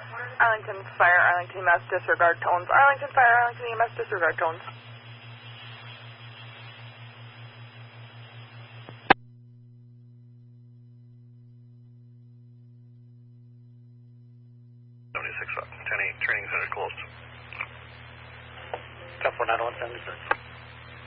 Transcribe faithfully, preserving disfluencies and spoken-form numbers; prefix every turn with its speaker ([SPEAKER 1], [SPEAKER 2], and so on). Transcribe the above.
[SPEAKER 1] Arlington Fire, Arlington E M S, disregard tones. Arlington Fire, Arlington E M S, disregard tones.
[SPEAKER 2] seventy-six up, ten eight, training center closed.
[SPEAKER 3] ten four nine one seventy-six.